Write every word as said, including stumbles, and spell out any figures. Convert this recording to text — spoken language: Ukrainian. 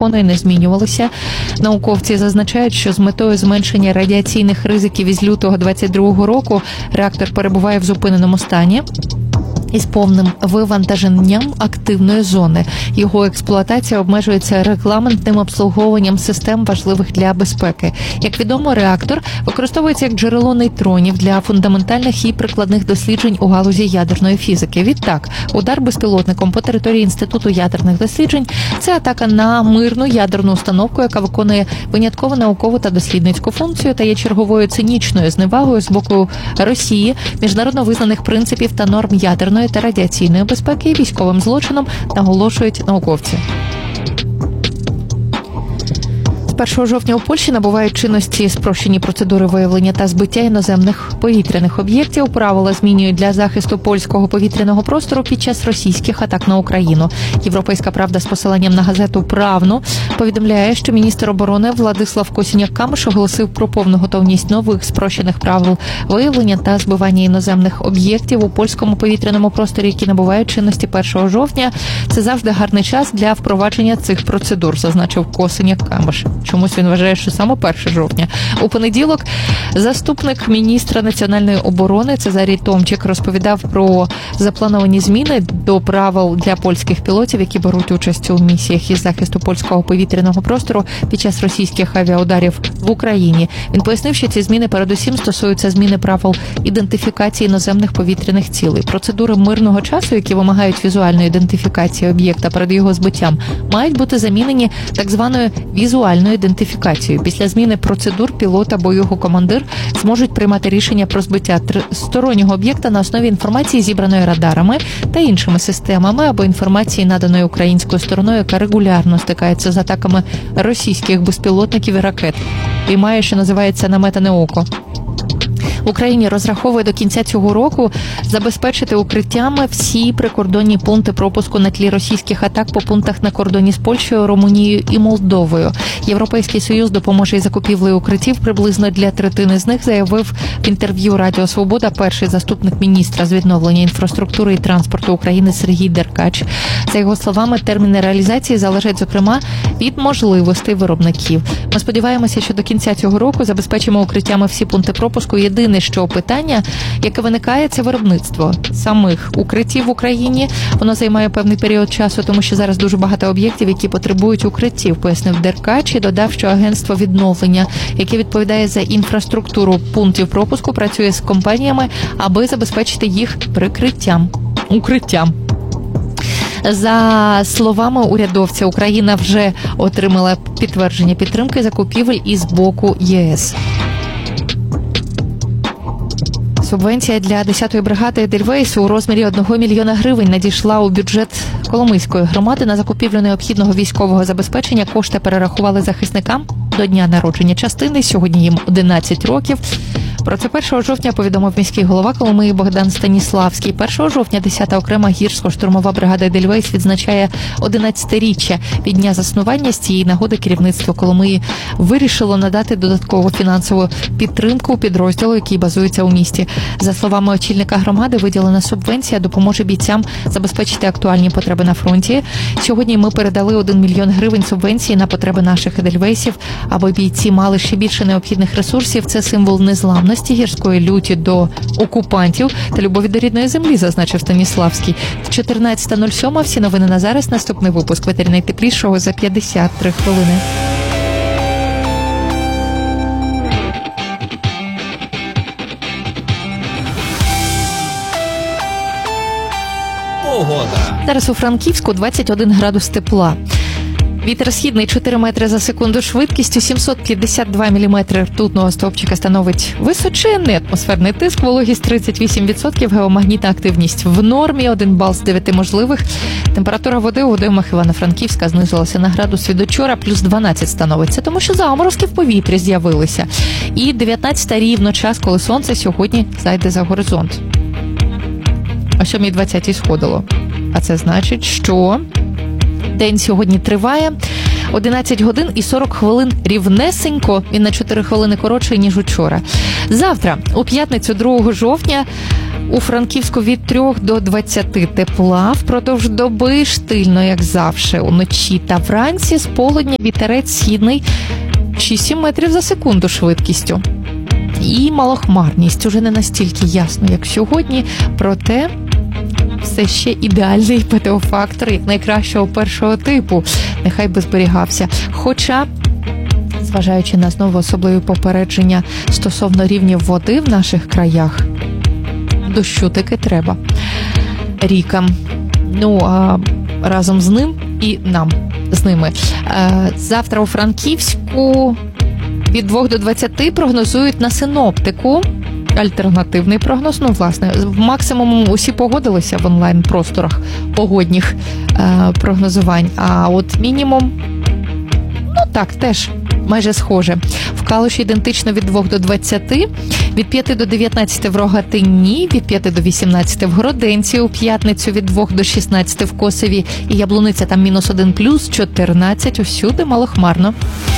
закону і не змінювалися. Науковці зазначають, що з метою зменшення радіаційних ризиків із лютого двадцять другого року реактор перебуває в зупиненому стані із повним вивантаженням активної зони. Його експлуатація обмежується регламентним обслуговуванням систем, важливих для безпеки. Як відомо, реактор використовується як джерело нейтронів для фундаментальних і прикладних досліджень у галузі ядерної фізики. Відтак, удар безпілотником по території Інституту ядерних досліджень – це атака на мирну ядерну установку, яка виконує винятково наукову та дослідницьку функцію та є черговою цинічною зневагою з боку Росії, міжнародно визнаних принципів та норм ядерної та радіаційної безпеки і військовим злочином, наголошують науковці. першого жовтня у Польщі набувають чинності спрощені процедури виявлення та збиття іноземних повітряних об'єктів. Правила змінюють для захисту польського повітряного простору під час російських атак на Україну. Європейська правда з посиланням на газету «Правну» повідомляє, що міністр оборони Владислав Косиняк-Камиш оголосив про повну готовність нових спрощених правил виявлення та збивання іноземних об'єктів у польському повітряному просторі, які набувають чинності першого жовтня. Це завжди гарний час для впровадження цих процедур, зазначив Косиняк-Камиш. Чомусь він вважає, що саме першого жовтня. У понеділок заступник міністра національної оборони Цезарій Томчик розповідав про заплановані зміни до правил для польських пілотів, які беруть участь у місіях із захисту польського повітряного простору під час російських авіаударів в Україні. Він пояснив, що ці зміни передусім стосуються зміни правил ідентифікації іноземних повітряних цілей. Процедури мирного часу, які вимагають візуальної ідентифікації об'єкта перед його збиттям, мають бути замінені так званою візуальною ідентифікацією. Після зміни процедур пілот або його командир зможуть приймати рішення про збиття стороннього об'єкта на основі інформації, зібраної радарами та іншими системами, або інформації, наданої українською стороною, яка регулярно стикається з атаками російських безпілотників і ракет. І має, що називається, наметане око. В Україні розраховує до кінця цього року забезпечити укриттями всі прикордонні пункти пропуску на тлі російських атак по пунктах на кордоні з Польщею, Румунією і Молдовою. Європейський Союз допоможе із закупівлею укриттів приблизно для третини з них, заявив в інтерв'ю Радіо Свобода перший заступник міністра з відновлення інфраструктури і транспорту України Сергій Деркач. За його словами, терміни реалізації залежать, зокрема, від можливостей виробників. Ми сподіваємося, що до кінця цього року забезпечимо укриттями всі пункти пропуску. Єдине, що питання, яке виникає, це виробництво самих укриттів в Україні. Воно займає певний період часу, тому що зараз дуже багато об'єктів, які потребують укриттів, пояснив Деркач і додав, що агентство відновлення, яке відповідає за інфраструктуру пунктів пропуску, працює з компаніями, аби забезпечити їх прикриттям, укриттям. За словами урядовця, Україна вже отримала підтвердження підтримки закупівель із боку ЄС. Субвенція для десятої бригади Едельвейсу у розмірі одного мільйона гривень надійшла у бюджет Коломийської громади на закупівлю необхідного військового забезпечення. Кошти перерахували захисникам до дня народження частини. Сьогодні їм одинадцять років. Про це першого жовтня повідомив міський голова Коломиї Богдан Станіславський. першого жовтня десята окрема гірсько-штурмова бригада Едельвейс відзначає одинадцятиріччя від дня заснування. З цієї нагоди керівництво Коломиї вирішило надати додаткову фінансову підтримку підрозділу, який базується у місті. За словами очільника громади, виділена субвенція допоможе бійцям забезпечити актуальні потреби на фронті. Сьогодні ми передали один мільйон гривень субвенції на потреби наших Едельвейсів, аби бійці мали ще більше необхідних ресурсів. Це символ незламності, гірської люті до окупантів та любові до рідної землі, зазначив Станіславський. чотирнадцята нуль сім. Всі новини на зараз. Наступний випуск «Ветері найтеплішого» за п'ятдесят три хвилини. Погода. Зараз у Франківську двадцять один градус тепла. Вітер східний чотири метри за секунду швидкістю, сімсот п'ятдесят два міліметри ртутного стовпчика становить височенний атмосферний тиск, вологість тридцять вісім відсотків, геомагнітна активність в нормі, один бал з дев'яти можливих. Температура води у водоймах Івано-Франківська знизилася на градус від учора, плюс дванадцять становиться, тому що заморозки в повітрі з'явилися. І дев'ятнадцята рівно час, коли сонце сьогодні зайде за горизонт. О сьомій двадцять сходило. А це значить, що день сьогодні триває одинадцять годин і сорок хвилин рівнесенько. Він на чотири хвилини коротший, ніж учора. Завтра, у п'ятницю другого жовтня, У Франківську від трьох до двадцяти тепла. Впродовж доби штильно, як завжди, уночі та вранці. З полудня вітерець східний шість-сім метрів за секунду швидкістю. І малохмарність. Уже не настільки ясно, як сьогодні, проте все ще ідеальний метеофактор, як найкращого першого типу. Нехай би зберігався. Хоча, зважаючи на знову особливі попередження стосовно рівнів води в наших краях, дощу таки треба рікам. Ну, а разом з ним і нам з ними. Завтра у Франківську від двох до двадцяти прогнозують на синоптику. Альтернативний прогноз, ну, власне, максимум усі погодилися в онлайн-просторах погодних е, прогнозувань, а от мінімум, ну так, теж майже схоже. В Калуші ідентично від двох до двадцяти, від п'яти до дев'ятнадцяти в Рогатині, від п'яти до вісімнадцяти в Гроденці, у п'ятницю від двох до шістнадцяти в Косові і Яблуниця, там мінус один плюс, чотирнадцять, усюди малохмарно.